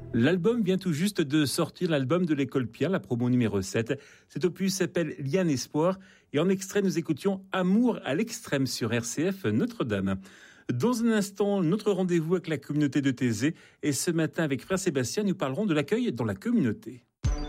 L'album vient tout juste de sortir, l'album de l'École Pierre, la promo numéro 7. Cet opus s'appelle Liane Espoir et en extrait nous écoutions Amour à l'extrême sur RCF Notre-Dame. Dans un instant, notre rendez-vous avec la communauté de Thésée et ce matin avec Frère Sébastien, nous parlerons de l'accueil dans la communauté.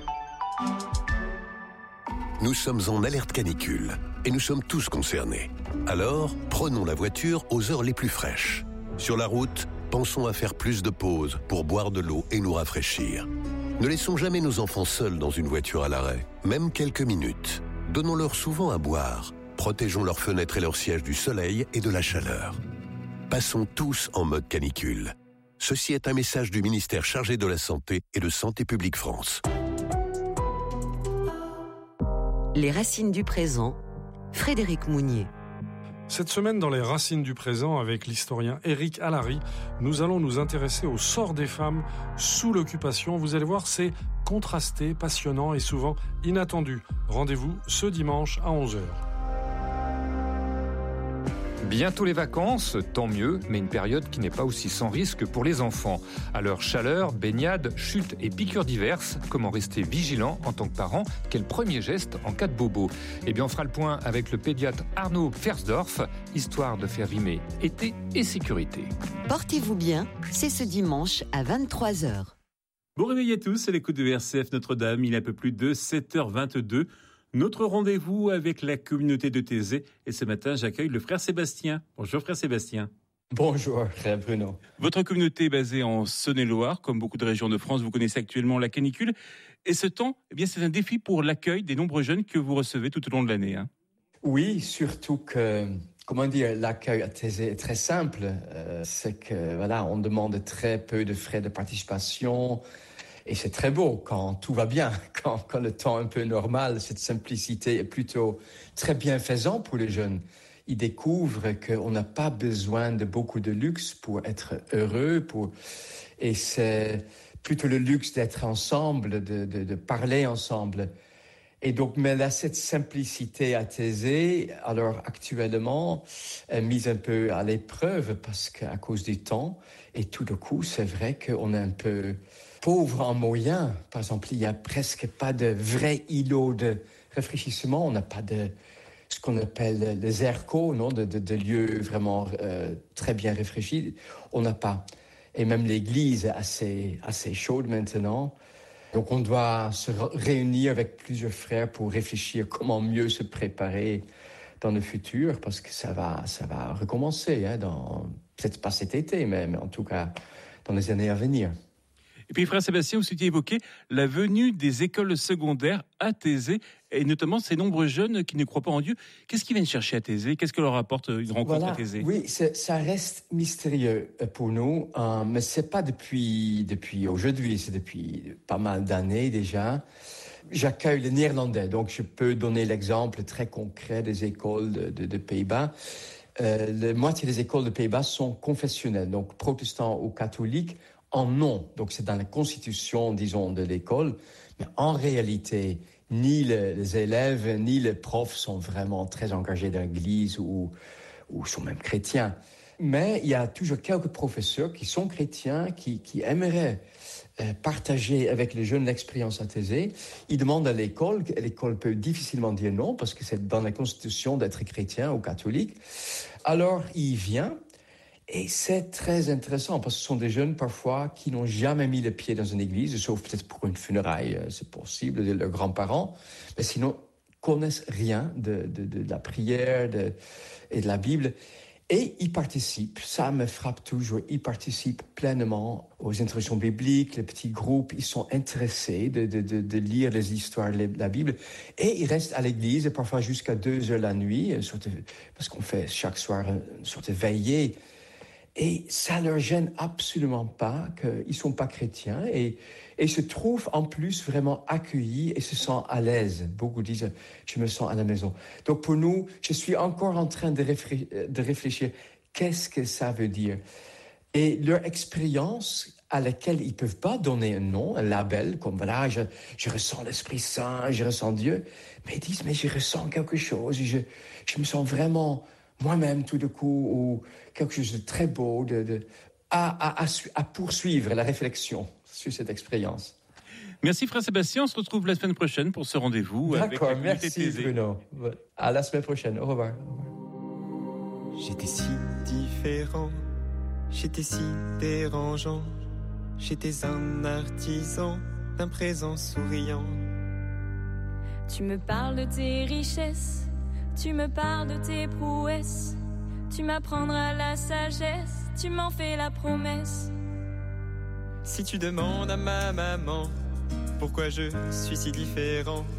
Nous sommes en alerte canicule et nous sommes tous concernés. Alors, prenons la voiture aux heures les plus fraîches. Sur la route, pensons à faire plus de pauses pour boire de l'eau et nous rafraîchir. Ne laissons jamais nos enfants seuls dans une voiture à l'arrêt, même quelques minutes. Donnons-leur souvent à boire. Protégeons leurs fenêtres et leurs sièges du soleil et de la chaleur. Passons tous en mode canicule. Ceci est un message du ministère chargé de la Santé et de Santé publique France. Les racines du présent, Frédéric Mounier. Cette semaine, dans les racines du présent, avec l'historien Éric Allary, nous allons nous intéresser au sort des femmes sous l'occupation. Vous allez voir, c'est contrasté, passionnant et souvent inattendu. Rendez-vous ce dimanche à 11h. Bientôt les vacances, tant mieux, mais une période qui n'est pas aussi sans risque pour les enfants. À leur chaleur, baignade, chute et piqûres diverses, comment rester vigilant en tant que parent? Quel premier geste en cas de bobo? Eh bien, on fera le point avec le pédiatre Arnaud Fersdorf, histoire de faire rimer été et sécurité. Portez-vous bien, c'est ce dimanche à 23h. Bon réveil à tous, c'est l'écoute de RCF Notre-Dame, il est un peu plus de 7h22. Notre rendez-vous avec la communauté de Thésée. Et ce matin, j'accueille le frère Sébastien. Bonjour frère Sébastien. Bonjour frère Bruno. Votre communauté est basée en Saône-et-Loire. Comme beaucoup de régions de France, vous connaissez actuellement la canicule. Et ce temps, eh bien, c'est un défi pour l'accueil des nombreux jeunes que vous recevez tout au long de l'année. Oui, surtout que, l'accueil à Thésée est très simple. C'est que, on demande très peu de frais de participation. Et c'est très beau quand tout va bien, quand le temps est un peu normal. Cette simplicité est plutôt très bienfaisant pour les jeunes. Ils découvrent qu'on n'a pas besoin de beaucoup de luxe pour être heureux. Et c'est plutôt le luxe d'être ensemble, de parler ensemble. Et donc, mais là, cette simplicité à Thésée, alors actuellement, est mise un peu à l'épreuve parce qu'à cause du temps. Et tout d'un coup, c'est vrai qu'on est un peu pauvre en moyens. Par exemple, il n'y a presque pas de vrais îlots de réfléchissement. On n'a pas de ce qu'on appelle les ERCO, non, de lieux vraiment très bien réfléchis. On n'a pas. Et même l'église est assez chaude maintenant. Donc, on doit se réunir avec plusieurs frères pour réfléchir comment mieux se préparer dans le futur, parce que ça va recommencer, peut-être pas cet été, mais en tout cas dans les années à venir. Et puis, frère Sébastien, vous souhaitiez évoquer la venue des écoles secondaires à Thésée, et notamment ces nombreux jeunes qui ne croient pas en Dieu. Qu'est-ce qu'ils viennent chercher à Thésée? Qu'est-ce que leur apporte une rencontre à Thésée? Oui, ça reste mystérieux pour nous, mais c'est pas depuis aujourd'hui, c'est depuis pas mal d'années déjà. J'accueille les Néerlandais, donc je peux donner l'exemple très concret des écoles de Pays-Bas. La moitié des écoles de Pays-Bas sont confessionnelles, donc protestants ou catholiques, en nom. Donc c'est dans la constitution, disons, de l'école. Mais en réalité, ni les élèves, ni les profs sont vraiment très engagés dans l'église ou sont même chrétiens. Mais il y a toujours quelques professeurs qui sont chrétiens, qui aimeraient partager avec les jeunes l'expérience à Thésée. Ils demandent à l'école peut difficilement dire non, parce que c'est dans la constitution d'être chrétien ou catholique. Alors, il vient. Et c'est très intéressant parce que ce sont des jeunes parfois qui n'ont jamais mis le pied dans une église, sauf peut-être pour une funéraille, c'est possible, de leurs grands-parents, mais sinon connaissent rien de la prière et de la Bible. Et ils participent, ça me frappe toujours, ils participent pleinement aux introductions bibliques, les petits groupes, ils sont intéressés de lire les histoires de la Bible. Et ils restent à l'église, parfois jusqu'à 2 heures la nuit, parce qu'on fait chaque soir une sorte de veillée. Et ça leur gêne absolument pas qu'ils sont pas chrétiens et se trouvent en plus vraiment accueillis et se sentent à l'aise. Beaucoup disent je me sens à la maison. Donc pour nous, je suis encore en train de réfléchir qu'est-ce que ça veut dire. Et leur expérience à laquelle ils peuvent pas donner un nom, un label comme je ressens l'Esprit Saint, je ressens Dieu, mais ils disent mais je ressens quelque chose, je me sens vraiment moi-même tout d'un coup, ou quelque chose de très beau, à poursuivre la réflexion sur cette expérience. Merci frère Sébastien, on se retrouve la semaine prochaine pour ce rendez-vous. D'accord, avec merci Bruno. À la semaine prochaine, au revoir. J'étais si différent, j'étais si dérangeant, j'étais un artisan d'un présent souriant. Tu me parles de tes richesses, tu me parles de tes prouesses, tu m'apprendras la sagesse, tu m'en fais la promesse. Si tu demandes à ma maman pourquoi je suis si différent,